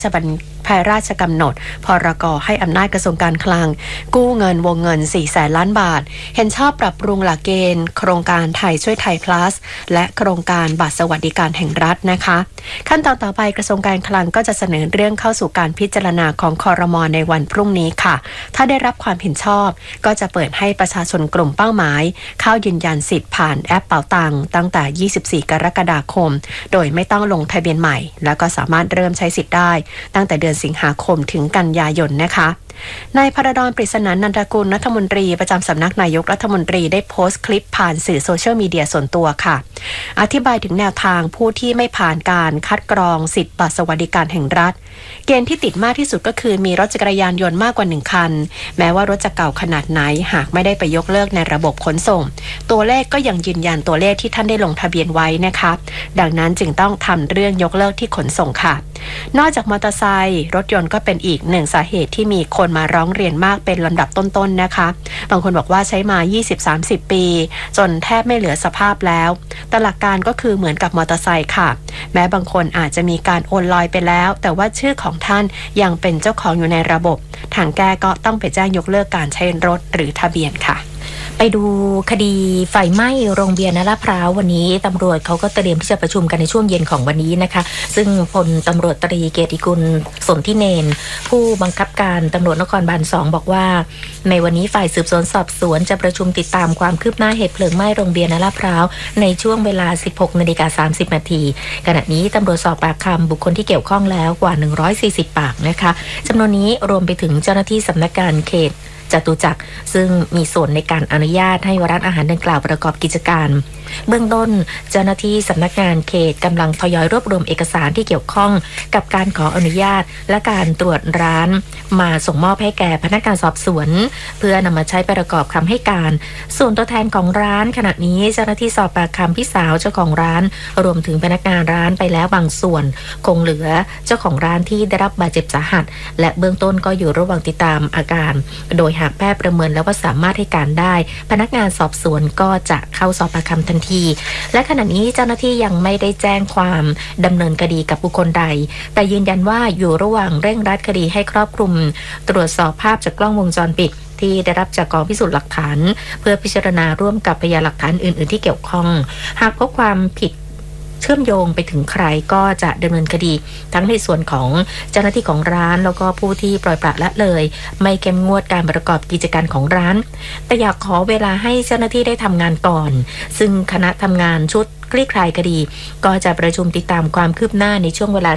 ภายราชกำหนดพรก.ให้อำนาจกระทรวงการคลังกู้เงินวงเงิน 400,000 ล้านบาทเห็นชอบปรับปรุงหลักเกณฑ์โครงการไทยช่วยไทย plus และโครงการบัตรสวัสดิการแห่งรัฐนะคะขั้นตอนต่อไปกระทรวงการคลังก็จะเสนอเรื่องเข้าสู่การพิจารณาของครม.ในวันพรุ่งนี้ค่ะถ้าได้รับความเห็นชอบก็จะเปิดให้ประชาชนกลุ่มเป้าหมายเข้ายืนยันสิทธิ์ผ่านแอปเป๋าตังค์ตั้งแต่ 24 กรกฎาคมโดยไม่ต้องลงทะเบียนใหม่แล้วก็สามารถเริ่มใช้สิทธิ์ได้ตั้งแต่เดือนสิงหาคมถึงกันยายนนะคะนายพระดอน ปริศนานันทกุลรัฐมนตรีประจำสำนักนายกรัฐมนตรีได้โพสต์คลิปผ่านสื่อโซเชียลมีเดียส่วนตัวค่ะอธิบายถึงแนวทางผู้ที่ไม่ผ่านการคัดกรองสิทธิบัตรสวัสดิการแห่งรัฐเกณฑ์ที่ติดมากที่สุดก็คือมีรถจักรยานยนต์มากกว่า1คันแม้ว่ารถจะเก่าขนาดไหนหากไม่ได้ไปยกเลิกในระบบขนส่งตัวเลขก็ยังยืนยันตัวเลขที่ท่านได้ลงทะเบียนไว้นะคะดังนั้นจึงต้องทำเรื่องยกเลิกที่ขนส่งค่ะนอกจากมอเตอร์ไซค์รถยนต์ก็เป็นอีกหนึ่งสาเหตุที่มีคนมาร้องเรียนมากเป็นลำดับต้นๆนะคะบางคนบอกว่าใช้มา 20-30 ปีจนแทบไม่เหลือสภาพแล้วแต่หลักการก็คือเหมือนกับมอเตอร์ไซค์ค่ะแม้บางคนอาจจะมีการโอนลอยไปแล้วแต่ว่าชื่อของท่านยังเป็นเจ้าของอยู่ในระบบทางแก้ก็ต้องไปแจ้งยกเลิกการใช้รถหรือทะเบียนค่ะไปดูคดีไฟไหม้โรงเบียร์ลาดพร้าววันนี้ตำรวจเขาก็เตรียมที่จะประชุมกันในช่วงเย็นของวันนี้นะคะซึ่งพลตำรวจตรีเกียรติกุลสนธิเนนผู้บังคับการตำรวจนครบาล2บอกว่าในวันนี้ฝ่ายสืบสวนสอบสวนจะประชุมติดตามความคืบหน้าเหตุเพลิงไหม้โรงเบียร์ลาดพร้าวในช่วงเวลา 16:30 น.ขณะนี้ตำรวจสอบปากคำบุคคลที่เกี่ยวข้องแล้วกว่า140ปากนะคะจำนวนนี้รวมไปถึงเจ้าหน้าที่สำนักงานเขตจตุจักรซึ่งมีส่วนในการอนุญาตให้ร้านอาหารดังกล่าวประกอบกิจการเบื้องต้นเจ้าหน้าที่สำนักงานเขตกำลังทยอยรวบรวมเอกสารที่เกี่ยวข้องกับการขออนุญาตและการตรวจร้านมาส่งมอบให้แก่พนักงานสอบสวนเพื่อนำมาใช้ประกอบคำให้การส่วนตัวแทนของร้านขณะนี้เจ้าหน้าที่สอบปากคำพี่สาวเจ้าของร้านรวมถึงพนักงานร้านไปแล้วบางส่วนคงเหลือเจ้าของร้านที่ได้รับบาดเจ็บสาหัสและเบื้องต้นก็อยู่ระหว่างติดตามอาการโดยหากแพทย์ประเมินแล้วว่าสามารถให้การได้พนักงานสอบสวนก็จะเข้าสอบปากคำทันทีและขณะนี้เจ้าหน้าที่ยังไม่ได้แจ้งความดำเนินคดีกับบุคคลใดแต่ยืนยันว่าอยู่ระหว่างเร่งรัดคดีให้ครอบคลุมตรวจสอบภาพจากกล้องวงจรปิดที่ได้รับจากกองพิสูจน์หลักฐานเพื่อพิจารณาร่วมกับพยานหลักฐานอื่นๆที่เกี่ยวข้องหากพบความผิดเชื่อมโยงไปถึงใครก็จะดำเนินคดีทั้งในส่วนของเจ้าหน้าที่ของร้านแล้วก็ผู้ที่ปล่อยปละละเลยไม่เข้มงวดการประกอบกิจการของร้านแต่อยากขอเวลาให้เจ้าหน้าที่ได้ทำงานก่อนซึ่งคณะทำงานชุดคลี่คลายคดีก็จะประชุมติดตามความคืบหน้าในช่วงเวลา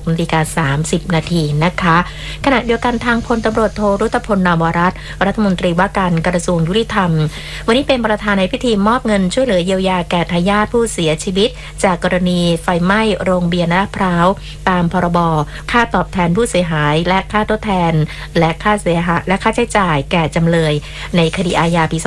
16:30 น.นะคะขณะเดียวกันทางพลตำรวจโทรุตพล นามวรัตน์รัฐมนตรีว่าการกระทรวงยุติธรรมวันนี้เป็นประธานในพิธีมอบเงินช่วยเหลือเยียวยาแก่ทายาทผู้เสียชีวิตจากกรณีไฟไหม้โรงเบียร์ลาดพร้าวตามพรบค่าตอบแทนผู้เสียหายและค่าทดแทนและค่าเสียหายและค่าใช้จ่ายแก่จำเลยในคดีอาญาปี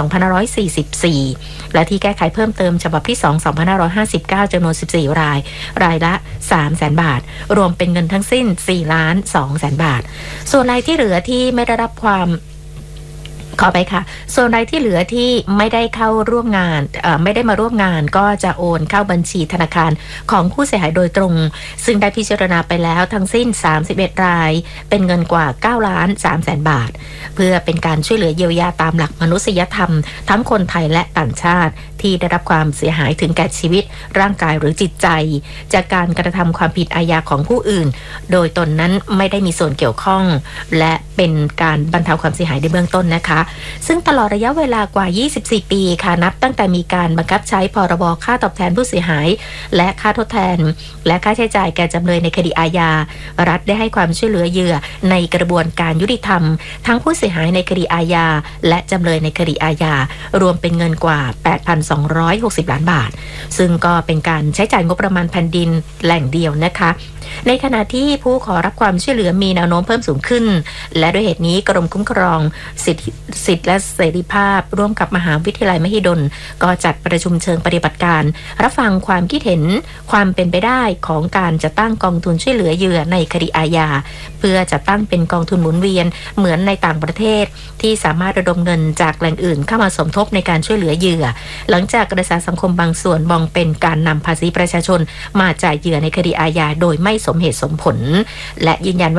2544 และที่แก้ไขเพิ่มเติมฉบับที่ 2/2559 จำนวน 14 รายรายละ 300,000 บาทรวมเป็นเงินทั้งสิ้น 4,200,000 บาทส่วนรายที่เหลือที่ไม่ได้รับความขอไปค่ะส่วนรายที่เหลือที่ไม่ได้เข้าร่วมงานไม่ได้มาร่วมงานก็จะโอนเข้าบัญชีธนาคารของผู้เสียหายโดยตรงซึ่งได้พิจารณาไปแล้วทั้งสิ้น31รายเป็นเงินกว่า 9,300,000 บาทเพื่อเป็นการช่วยเหลือเยียวยาตามหลักมนุษยธรรมทั้งคนไทยและต่างชาติที่ได้รับความเสียหายถึงแก่ชีวิตร่างกายหรือจิตใจจากการกระทำความผิดอาญาของผู้อื่นโดยตนนั้นไม่ได้มีส่วนเกี่ยวข้องและเป็นการบรรเทาความเสียหายในเบื้องต้นนะคะซึ่งตลอดระยะเวลากว่า24ปีค่ะนับตั้งแต่มีการบังคับใช้พรบค่าตอบแทนผู้เสียหายและค่าทดแทนและค่าใช้จ่ายแก่จำเลยในคดีอาญารัฐได้ให้ความช่วยเหลือเหยื่อในกระบวนการยุติธรรมทั้งผู้เสียหายในคดีอาญาและจำเลยในคดีอาญารวมเป็นเงินกว่า 8,260 ล้านบาทซึ่งก็เป็นการใช้จ่ายงบประมาณแผ่นดินแหล่งเดียวนะคะในขณะที่ผู้ขอรับความช่วยเหลือมีแนวโน้มเพิ่มสูงขึ้นและด้วยเหตุนี้กรมคุ้มครองสิทธิและเสรีภาพร่วมกับมหาวิทยาลัยมหิดลก็จัดประชุมเชิงปฏิบัติการรับฟังความคิดเห็นความเป็นไปได้ของการจัดตั้งกองทุนช่วยเหลือเหยื่อในคดีอาญาเพื่อจัดตั้งเป็นกองทุนหมุนเวียนเหมือนในต่างประเทศที่สามารถระดมเงินจากแหล่งอื่นเข้ามาสมทบในการช่วยเหลือเหยื่อหลังจากกระแสสังคมบางส่วนมองเป็นการนำภาษีประชาชนมาจ่ายเหยื่อในคดีอาญาโดยไม่สมเหตุสมผลและยืนยัน